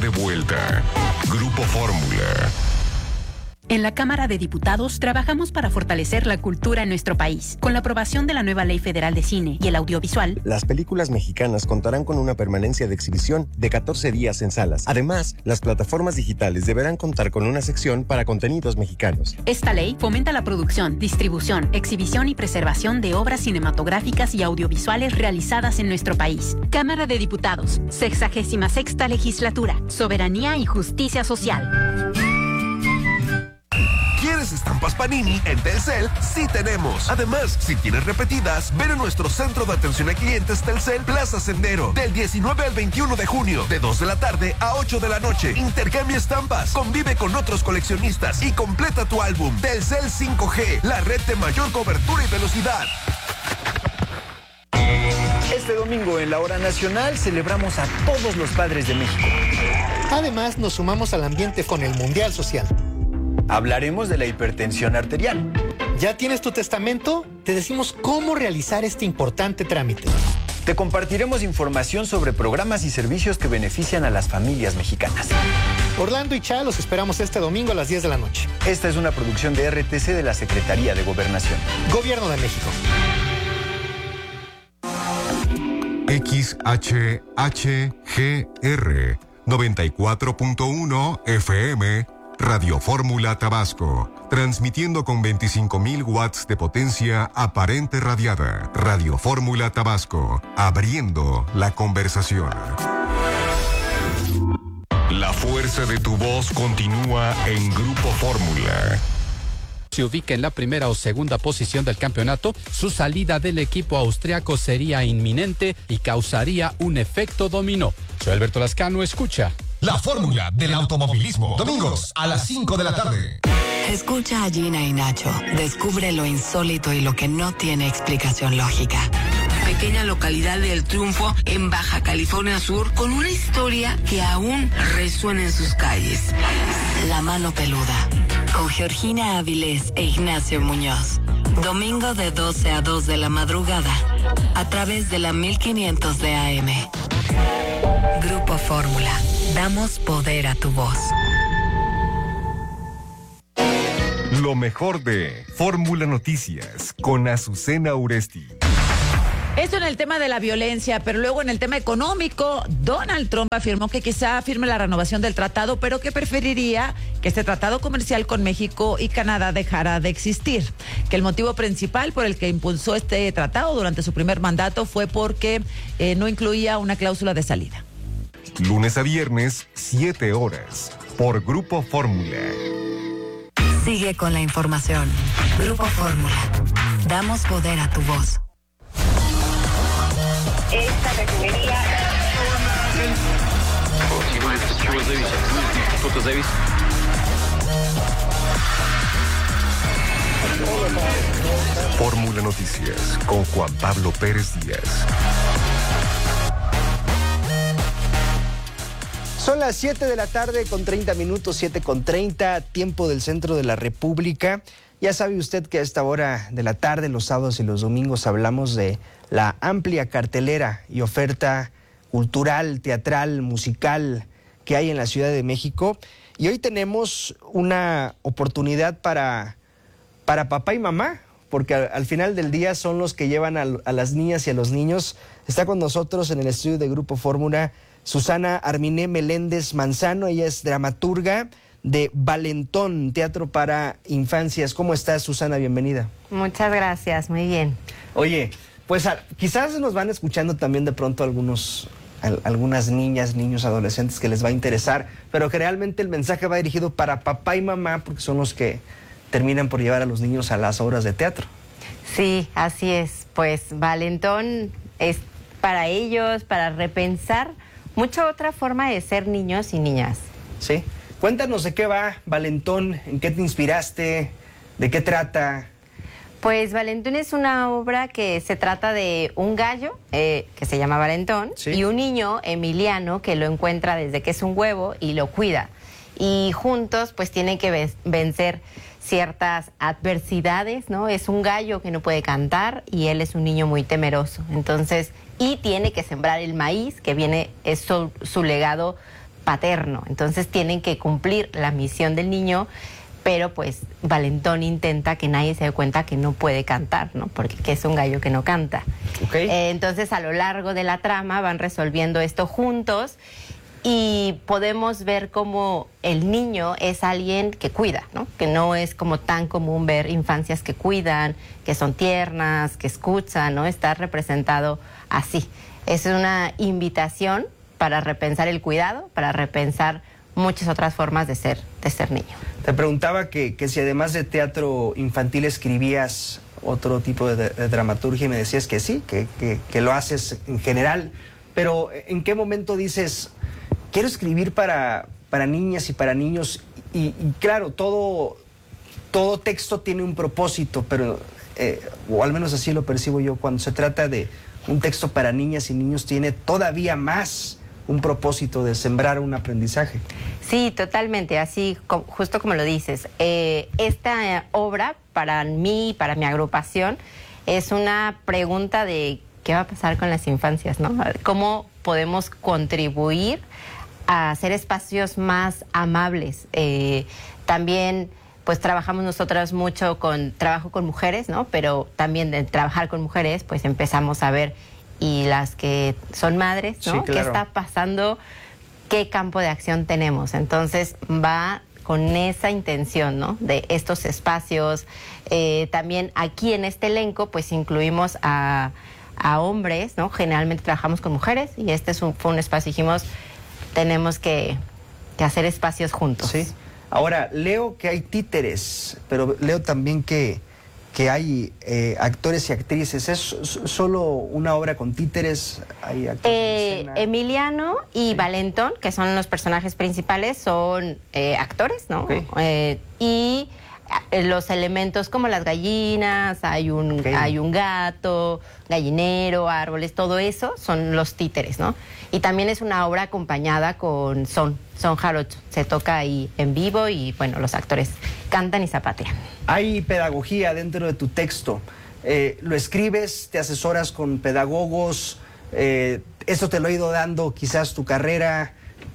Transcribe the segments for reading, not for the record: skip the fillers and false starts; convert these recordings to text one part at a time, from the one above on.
vuelta. Grupo Fórmula. En la Cámara de Diputados trabajamos para fortalecer la cultura en nuestro país. Con la aprobación de la nueva Ley Federal de Cine y el Audiovisual, las películas mexicanas contarán con una permanencia de exhibición de 14 días en salas. Además, las plataformas digitales deberán contar con una sección para contenidos mexicanos. Esta ley fomenta la producción, distribución, exhibición y preservación de obras cinematográficas y audiovisuales realizadas en nuestro país. Cámara de Diputados, 66ª Legislatura, Soberanía y Justicia Social. ¿Quieres estampas Panini? En Telcel sí tenemos. Además, si tienes repetidas, ven a nuestro centro de atención a clientes Telcel Plaza Sendero del 19 al 21 de junio, de 2 de la tarde a 8 de la noche. Intercambia estampas, convive con otros coleccionistas y completa tu álbum. Telcel 5G, la red de mayor cobertura y velocidad. Este domingo en la Hora Nacional celebramos a todos los padres de México. Además, nos sumamos al ambiente con el Mundial Social. Hablaremos de la hipertensión arterial. ¿Ya tienes tu testamento? Te decimos cómo realizar este importante trámite. Te compartiremos información sobre programas y servicios que benefician a las familias mexicanas. Orlando y Cha los esperamos este domingo a las 10 de la noche. Esta es una producción de RTC de la Secretaría de Gobernación. Gobierno de México. XHHGR 94.1 FM Radio Fórmula Tabasco, transmitiendo con 25.000 watts de potencia aparente radiada. Radio Fórmula Tabasco, abriendo la conversación. La fuerza de tu voz continúa en Grupo Fórmula. Se ubica en la primera o segunda posición del campeonato, su salida del equipo austriaco sería inminente y causaría un efecto dominó. Soy Alberto Lascano, escucha. La fórmula del automovilismo. Domingos a las 5 de la tarde. Escucha a Gina y Nacho. Descubre lo insólito y lo que no tiene explicación lógica. Pequeña localidad del Triunfo en Baja California Sur con una historia que aún resuena en sus calles. La mano peluda. Con Georgina Áviles e Ignacio Muñoz. Domingo de 12 a 2 de la madrugada. A través de la 1500 de AM. Grupo Fórmula. Damos poder a tu voz. Lo mejor de Fórmula Noticias con Azucena Uresti. Esto en el tema de la violencia, pero luego en el tema económico, Donald Trump afirmó que quizá firme la renovación del tratado, pero que preferiría que este tratado comercial con México y Canadá dejara de existir. Que el motivo principal por el que impulsó este tratado durante su primer mandato fue porque no incluía una cláusula de salida. Lunes a viernes, 7 horas, por Grupo Fórmula. Sigue con la información. Grupo Fórmula. Damos poder a tu voz. Esta refinería... Fórmula Noticias con Juan Pablo Pérez Díaz. Son las 7 de la tarde con 30 minutos, 7 con 30, tiempo del centro de la República. Ya sabe usted que a esta hora de la tarde, los sábados y los domingos, hablamos de la amplia cartelera y oferta cultural, teatral, musical que hay en la Ciudad de México. Y hoy tenemos una oportunidad para papá y mamá, porque al final del día son los que llevan a las niñas y a los niños. Está con nosotros en el estudio de Grupo Fórmula Susana Arminé Meléndez Manzano. Ella es dramaturga de Valentón, Teatro para Infancias. ¿Cómo estás, Susana? Bienvenida. Muchas gracias, muy bien. Oye, pues quizás nos van escuchando también de pronto algunas niñas, niños, adolescentes que les va a interesar, pero generalmente el mensaje va dirigido para papá y mamá porque son los que terminan por llevar a los niños a las obras de teatro. Sí, así es. Pues Valentón es para ellos, para repensar mucha otra forma de ser niños y niñas. Sí. Cuéntanos de qué va Valentón, en qué te inspiraste, de qué trata. Pues Valentón es una obra que se trata de un gallo que se llama Valentón, ¿sí? Y un niño, Emiliano, que lo encuentra desde que es un huevo y lo cuida. Y juntos pues tienen que vencer ciertas adversidades, ¿no? Es un gallo que no puede cantar y él es un niño muy temeroso. Entonces, y tiene que sembrar el maíz, que es su legado paterno. Entonces tienen que cumplir la misión del niño, pero pues Valentón intenta que nadie se dé cuenta que no puede cantar, ¿no? Porque que es un gallo que no canta. Okay. Entonces a lo largo de la trama van resolviendo esto juntos y podemos ver cómo el niño es alguien que cuida, ¿no? Que no es como tan común ver infancias que cuidan, que son tiernas, que escuchan, ¿no? Está representado así. Es una invitación para repensar el cuidado, para repensar muchas otras formas de ser niño. Te preguntaba que si además de teatro infantil escribías otro tipo de dramaturgia y me decías que sí, que lo haces en general, pero ¿en qué momento dices, quiero escribir para niñas y para niños? Y claro, todo texto tiene un propósito, pero, o al menos así lo percibo yo, cuando se trata de un texto para niñas y niños tiene todavía más un propósito de sembrar un aprendizaje. Sí, totalmente, así justo como lo dices. Esta obra, para mí, para mi agrupación, es una pregunta de qué va a pasar con las infancias, ¿no? ¿Cómo podemos contribuir a hacer espacios más amables? También, pues trabajamos nosotras mucho trabajo con mujeres, ¿no? Pero también de trabajar con mujeres, pues empezamos a ver y las que son madres, ¿no? Sí, claro. ¿Qué está pasando? ¿Qué campo de acción tenemos? Entonces va con esa intención, ¿no? De estos espacios. También aquí en este elenco, pues incluimos a hombres, ¿no? Generalmente trabajamos con mujeres y este fue un espacio, dijimos, tenemos que hacer espacios juntos. Sí. Ahora, leo que hay títeres, pero leo también que hay actores y actrices. ¿Es solo una obra con títeres? ¿Hay actores en escena? Emiliano y Valentón, que son los personajes principales, son actores, ¿no? Okay. Y los elementos como las gallinas, hay un gato, gallinero, árboles, todo eso son los títeres, ¿no? Y también es una obra acompañada con son jarocho. Se toca ahí en vivo y, bueno, los actores cantan y zapatean. Hay pedagogía dentro de tu texto. Lo escribes, te asesoras con pedagogos, esto te lo ha ido dando quizás tu carrera.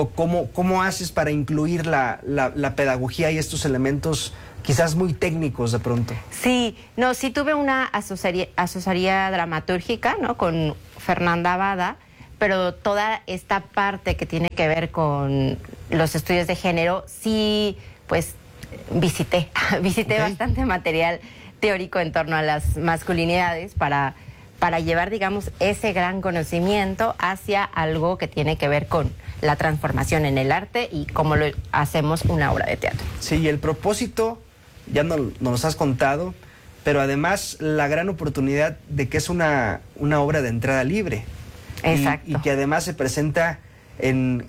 ¿Cómo haces para incluir la pedagogía y estos elementos quizás muy técnicos de pronto? Sí, tuve una asesoría dramatúrgica, ¿no? Con Fernanda Abada, pero toda esta parte que tiene que ver con los estudios de género, sí, pues visité okay. Bastante material teórico en torno a las masculinidades para llevar, digamos, ese gran conocimiento hacia algo que tiene que ver con la transformación en el arte y cómo lo hacemos una obra de teatro. Sí, y el propósito, ya nos los has contado, pero además la gran oportunidad de que es una obra de entrada libre. Exacto. Y que además se presenta en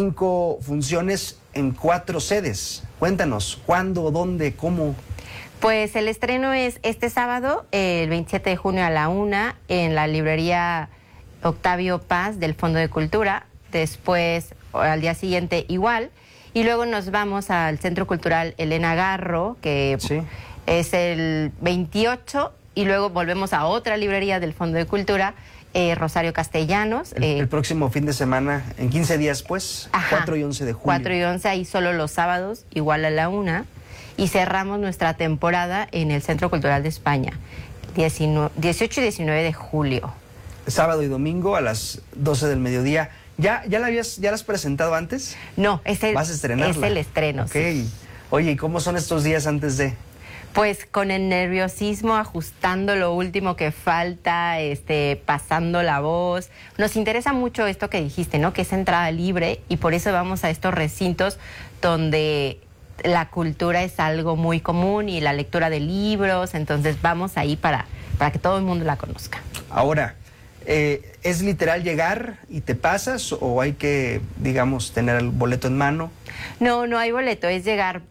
5 funciones en 4 sedes. Cuéntanos, ¿cuándo, dónde, cómo? Pues el estreno es este sábado, el 27 de junio a la 1, en la librería Octavio Paz del Fondo de Cultura. Después, al día siguiente, igual. Y luego nos vamos al Centro Cultural Elena Garro, que sí. Es el 28, y luego volvemos a otra librería del Fondo de Cultura, Rosario Castellanos. El próximo fin de semana, en 15 días pues, ajá, 4 y 11 de julio. 4 y 11, ahí solo los sábados, igual a la 1. Y cerramos nuestra temporada en el Centro Cultural de España, 18 y 19 de julio. Sábado y domingo a las 12 del mediodía. ¿Ya la has presentado antes? No, ¿Vas a estrenarla? Es el estreno. Okay. Sí. Oye, ¿y cómo son estos días antes de...? Pues con el nerviosismo, ajustando lo último que falta, pasando la voz. Nos interesa mucho esto que dijiste, ¿no? Que es entrada libre y por eso vamos a estos recintos donde la cultura es algo muy común y la lectura de libros, entonces vamos ahí para que todo el mundo la conozca. Ahora, ¿es literal llegar y te pasas o hay que, digamos, tener el boleto en mano? No hay boleto, es llegar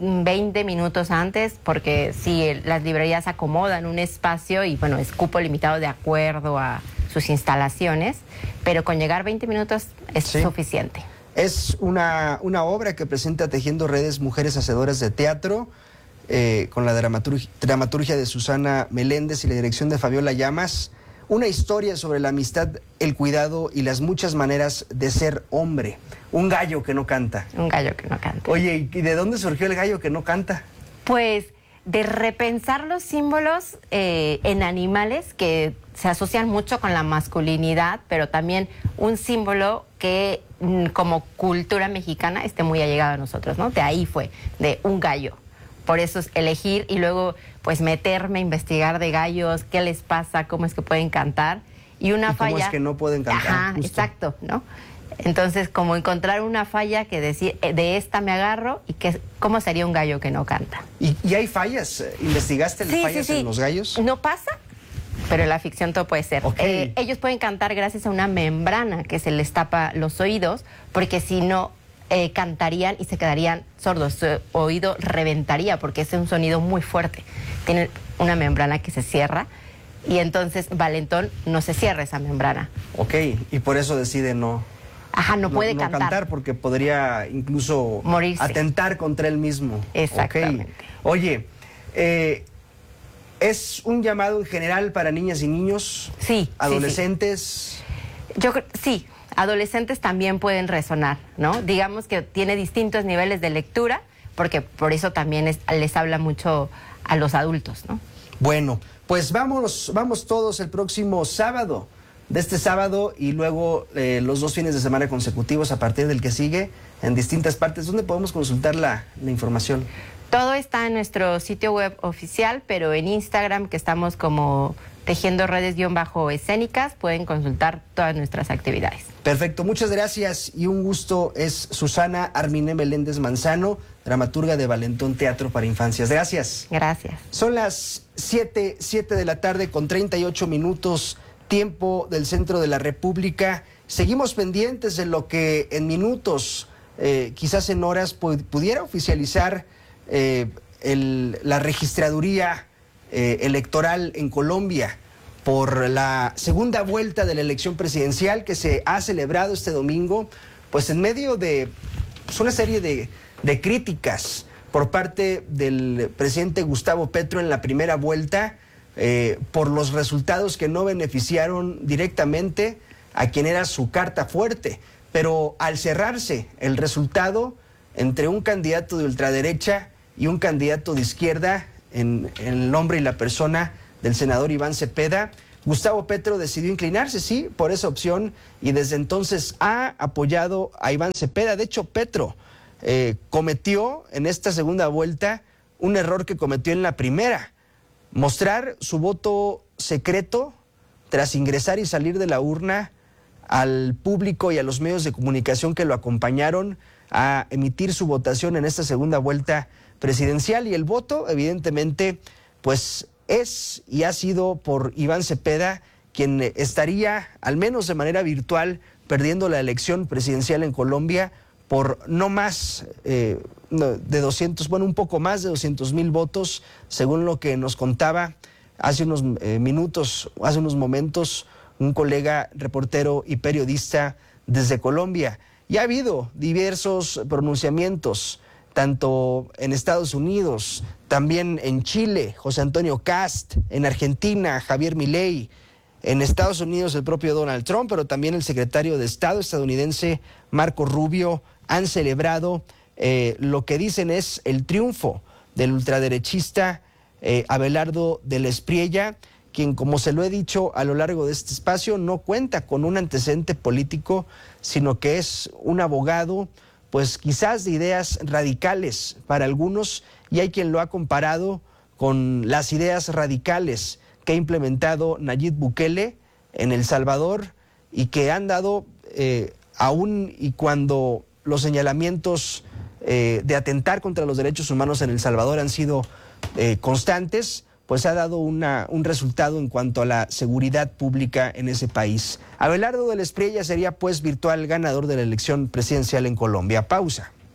20 minutos antes, porque si las librerías acomodan un espacio y bueno, es cupo limitado de acuerdo a sus instalaciones, pero con llegar 20 minutos es suficiente. Es una obra que presenta Tejiendo Redes Mujeres Hacedoras de Teatro, con la dramaturgia de Susana Meléndez y la dirección de Fabiola Llamas. una historia sobre la amistad, el cuidado y las muchas maneras de ser hombre. Un gallo que no canta. Un gallo que no canta. Oye, ¿y de dónde surgió el gallo que no canta? Pues de repensar los símbolos en animales que se asocian mucho con la masculinidad, pero también un símbolo que como cultura mexicana esté muy allegado a nosotros, ¿no? De ahí fue, de un gallo. Por eso es elegir y luego pues meterme a investigar de gallos, qué les pasa, cómo es que pueden cantar. Y una falla... ¿Cómo es que no pueden cantar? Ajá, justo. Exacto, ¿no? Entonces, como encontrar una falla que decir, de esta me agarro y que, ¿cómo sería un gallo que no canta? ¿Y hay fallas? ¿Investigaste las fallas en los gallos? No pasa, pero en la ficción todo puede ser. Okay. Ellos pueden cantar gracias a una membrana que se les tapa los oídos, porque si no, cantarían y se quedarían sordos. Su oído reventaría porque es un sonido muy fuerte. Tienen una membrana que se cierra y entonces Valentón no se cierra esa membrana. Ok, y por eso decide no... Ajá, no puede cantar porque podría incluso morirse, atentar contra él mismo. Exactamente. Okay. Oye, ¿es un llamado en general para niñas y niños? Sí. ¿Adolescentes? Sí. Yo creo, sí, adolescentes también pueden resonar, ¿no? Digamos que tiene distintos niveles de lectura, porque por eso también les habla mucho a los adultos, ¿no? Bueno, pues vamos todos el próximo sábado. De este sábado y luego los 2 fines de semana consecutivos a partir del que sigue en distintas partes. ¿Dónde podemos consultar la información? Todo está en nuestro sitio web oficial, pero en Instagram, que estamos como Tejiendo Redes-Escénicas, pueden consultar todas nuestras actividades. Perfecto, muchas gracias y un gusto. Es Susana Arminé Meléndez Manzano, dramaturga de Valentón Teatro para Infancias. Gracias. Gracias. Son las 7 de la tarde con 38 minutos. Tiempo del centro de la República. Seguimos pendientes de lo que en minutos, quizás en horas, pudiera oficializar la registraduría electoral en Colombia por la segunda vuelta de la elección presidencial que se ha celebrado este domingo, pues en medio de una serie de críticas por parte del presidente Gustavo Petro en la primera vuelta, por los resultados que no beneficiaron directamente a quien era su carta fuerte. Pero al cerrarse el resultado entre un candidato de ultraderecha y un candidato de izquierda, en el nombre y la persona del senador Iván Cepeda, Gustavo Petro decidió inclinarse, sí, por esa opción y desde entonces ha apoyado a Iván Cepeda. De hecho, Petro cometió en esta segunda vuelta un error que cometió en la primera: mostrar su voto secreto tras ingresar y salir de la urna al público y a los medios de comunicación que lo acompañaron a emitir su votación en esta segunda vuelta presidencial. Y el voto, evidentemente, pues es y ha sido por Iván Cepeda, quien estaría, al menos de manera virtual, perdiendo la elección presidencial en Colombia por no más de 200, bueno, un poco más de 200,000 votos, según lo que nos contaba hace unos momentos, un colega reportero y periodista desde Colombia. Y ha habido diversos pronunciamientos, tanto en Estados Unidos, también en Chile, José Antonio Kast, en Argentina, Javier Milei, en Estados Unidos el propio Donald Trump, pero también el secretario de Estado estadounidense Marco Rubio han celebrado lo que dicen es el triunfo del ultraderechista Abelardo de la Espriella, quien, como se lo he dicho a lo largo de este espacio, no cuenta con un antecedente político, sino que es un abogado, pues quizás de ideas radicales para algunos, y hay quien lo ha comparado con las ideas radicales que ha implementado Nayib Bukele en El Salvador y que han dado, aún y cuando los señalamientos de atentar contra los derechos humanos en El Salvador han sido constantes, pues ha dado un resultado en cuanto a la seguridad pública en ese país. Abelardo de la Espriella sería pues virtual ganador de la elección presidencial en Colombia. Pausa.